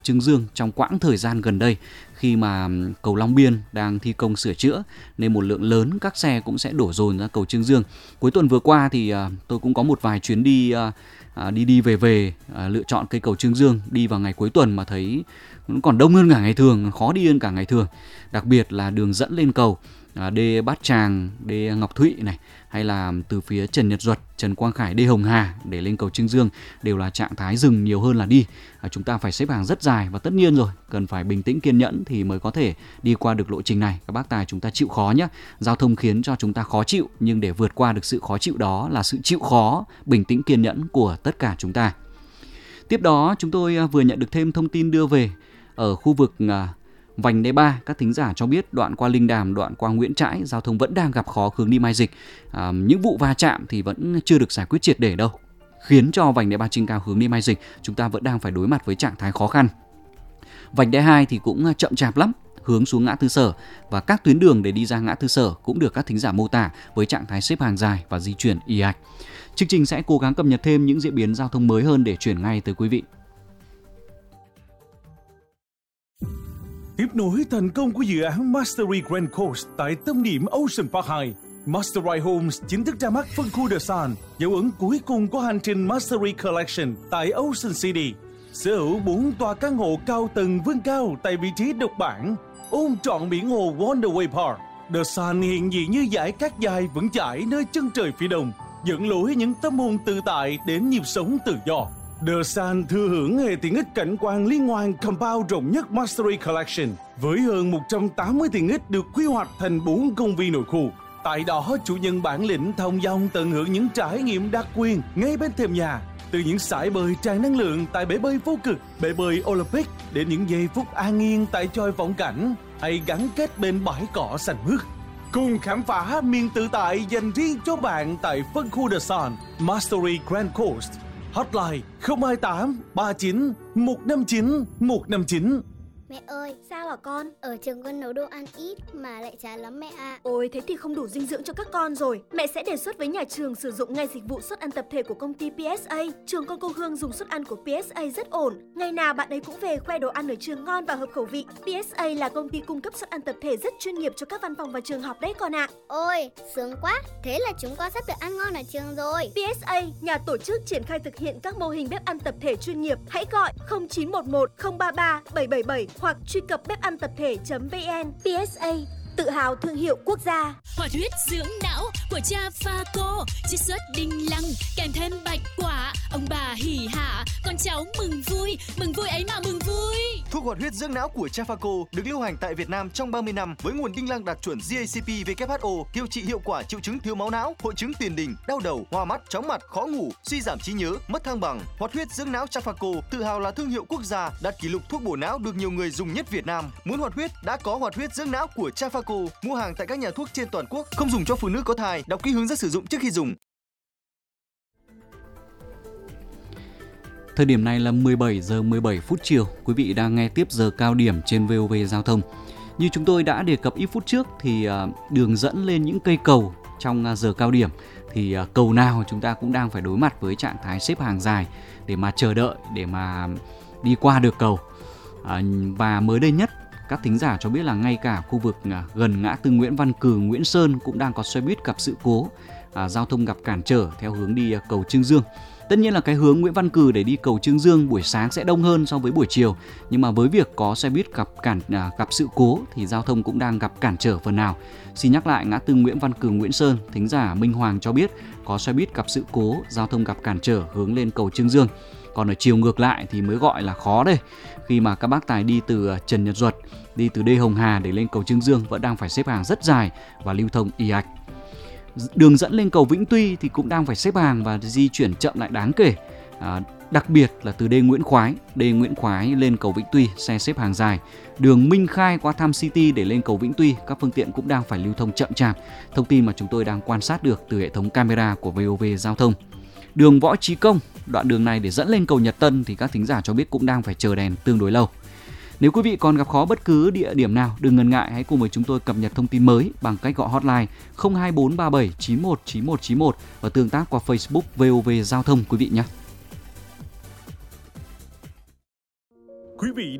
Chương Dương trong quãng thời gian gần đây, khi mà cầu Long Biên đang thi công sửa chữa nên một lượng lớn các xe cũng sẽ đổ dồn ra cầu Chương Dương. Cuối tuần vừa qua thì tôi cũng có một vài chuyến đi đi về lựa chọn cây cầu Chương Dương, đi vào ngày cuối tuần mà thấy nó còn đông hơn cả ngày thường, khó đi hơn cả ngày thường. Đặc biệt là đường dẫn lên cầu đê Bát Tràng, đê Ngọc Thụy này, hay là từ phía Trần Nhật Duật, Trần Quang Khải, đê Hồng Hà để lên cầu Chương Dương đều là trạng thái dừng nhiều hơn là đi. Chúng ta phải xếp hàng rất dài và tất nhiên rồi, cần phải bình tĩnh kiên nhẫn thì mới có thể đi qua được lộ trình này. Các bác tài chúng ta chịu khó nhé. Giao thông khiến cho chúng ta khó chịu, nhưng để vượt qua được sự khó chịu đó là sự chịu khó, bình tĩnh kiên nhẫn của tất cả chúng ta. Tiếp đó chúng tôi vừa nhận được thêm thông tin đưa về ở khu vực vành đai 3, các thính giả cho biết đoạn qua Linh Đàm, đoạn qua Nguyễn Trãi, giao thông vẫn đang gặp khó hướng đi Mai Dịch. Những vụ va chạm thì vẫn chưa được giải quyết triệt để đâu, khiến cho vành đai 3 trên cao hướng đi Mai Dịch chúng ta vẫn đang phải đối mặt với trạng thái khó khăn. Vành đai 2 thì cũng chậm chạp lắm, hướng xuống ngã tư Sở, và các tuyến đường để đi ra ngã tư Sở cũng được các thính giả mô tả với trạng thái xếp hàng dài và di chuyển ì ạch. Chương trình sẽ cố gắng cập nhật thêm những diễn biến giao thông mới hơn để chuyển ngay tới quý vị. Tiếp nối thành công của dự án Mastery Grand Coast tại tâm điểm Ocean Park 2, Mastery Homes chính thức ra mắt phân khu The Sun, dấu ấn cuối cùng của hành trình Mastery Collection tại Ocean City. Sở hữu 4 tòa căn hộ cao tầng vươn cao tại vị trí độc bản, ôm trọn biển hồ Wonderway Park. The Sun hiện diện như dải cát dài vững chãi nơi chân trời phía đông, dẫn lối những tâm hồn tự tại đến nhịp sống tự do. The Sun thừa hưởng hệ tiện ích cảnh quan liên hoàn compound rộng nhất Mastery Collection, với hơn 180 tiện ích được quy hoạch thành 4 công viên nội khu. Tại đó, chủ nhân bản lĩnh thông dong tận hưởng những trải nghiệm đặc quyền ngay bên thềm nhà, từ những sải bơi tràn năng lượng tại bể bơi vô cực, bể bơi Olympic, đến những giây phút an yên tại chòi vọng cảnh, hay gắn kết bên bãi cỏ xanh mướt. Cùng khám phá miền tự tại dành riêng cho bạn tại phân khu The Sun, Mastery Grand Coast. Hotline 028 39 159 159. Mẹ ơi, sao hả con? Ở trường con nấu đồ ăn ít mà lại chán lắm mẹ ạ. Ôi, thế thì không đủ dinh dưỡng cho các con rồi. Mẹ sẽ đề xuất với nhà trường sử dụng ngay dịch vụ suất ăn tập thể của công ty PSA. Trường con cô Hương dùng suất ăn của PSA rất ổn. Ngày nào bạn ấy cũng về khoe đồ ăn ở trường ngon và hợp khẩu vị. PSA là công ty cung cấp suất ăn tập thể rất chuyên nghiệp cho các văn phòng và trường học đấy con ạ. Ôi, sướng quá. Thế là chúng con sắp được ăn ngon ở trường rồi. PSA, nhà tổ chức triển khai thực hiện các mô hình bếp ăn tập thể chuyên nghiệp. Hãy gọi 0911 033 777 hoặc truy cập bếp ăn tập thể.vn. PSA, tự hào thương hiệu quốc gia. Hoạt huyết dưỡng não của cha Phaco, chiết xuất đinh lăng kèm thêm bạch quả, ông bà hỉ hả, con cháu mừng vui ấy mà mừng vui. Thuốc hoạt huyết dưỡng não của cha Phaco được lưu hành tại Việt Nam trong 30 năm với nguồn đinh lăng đạt chuẩn GACP WHO, điều trị hiệu quả triệu chứng thiếu máu não, hội chứng tiền đình, đau đầu, hoa mắt, chóng mặt, khó ngủ, suy giảm trí nhớ, mất thăng bằng. Hoạt huyết dưỡng não cha Phaco tự hào là thương hiệu quốc gia, đạt kỷ lục thuốc bổ não được nhiều người dùng nhất Việt Nam. Muốn hoạt huyết đã có hoạt huyết dưỡng não của cha Phaco. Mua hàng tại các nhà thuốc trên toàn quốc. Không dùng cho phụ nữ có thai. Đọc kỹ hướng dẫn sử dụng trước khi dùng. Thời điểm này là 17 giờ 17 phút chiều. Quý vị đang nghe tiếp giờ cao điểm trên VOV Giao thông. Như chúng tôi đã đề cập ít phút trước thì đường dẫn lên những cây cầu trong giờ cao điểm thì cầu nào chúng ta cũng đang phải đối mặt với trạng thái xếp hàng dài để mà chờ đợi, để mà đi qua được cầu. Và mới đây nhất, các thính giả cho biết là ngay cả khu vực gần ngã tư Nguyễn Văn Cừ, Nguyễn Sơn cũng đang có xe buýt gặp sự cố, giao thông gặp cản trở theo hướng đi cầu Chương Dương. Tất nhiên là cái hướng Nguyễn Văn Cừ để đi cầu Chương Dương buổi sáng sẽ đông hơn so với buổi chiều, nhưng mà với việc có xe buýt gặp sự cố thì giao thông cũng đang gặp cản trở phần nào. Xin nhắc lại, ngã tư Nguyễn Văn Cừ, Nguyễn Sơn, thính giả Minh Hoàng cho biết có xe buýt gặp sự cố, giao thông gặp cản trở hướng lên cầu Chương Dương. Còn ở chiều ngược lại thì mới gọi là khó đây, khi mà các bác tài đi từ Trần Nhật Duật, đi từ đê Hồng Hà để lên cầu Chương Dương vẫn đang phải xếp hàng rất dài và lưu thông ì ạch. Đường dẫn lên cầu Vĩnh Tuy thì cũng đang phải xếp hàng và di chuyển chậm lại đáng kể. Đặc biệt là từ đê Nguyễn Khoái lên cầu Vĩnh Tuy xe xếp hàng dài. Đường Minh Khai qua Tham City để lên cầu Vĩnh Tuy, các phương tiện cũng đang phải lưu thông chậm chạp. Thông tin mà chúng tôi đang quan sát được từ hệ thống camera của VOV Giao thông. Đường Võ Trí Công, đoạn đường này để dẫn lên cầu Nhật Tân thì các thính giả cho biết cũng đang phải chờ đèn tương đối lâu. Nếu quý vị còn gặp khó bất cứ địa điểm nào, đừng ngần ngại, hãy cùng với chúng tôi cập nhật thông tin mới bằng cách gọi hotline 02437 919191 và tương tác qua Facebook VOV Giao thông quý vị nhé. Quý vị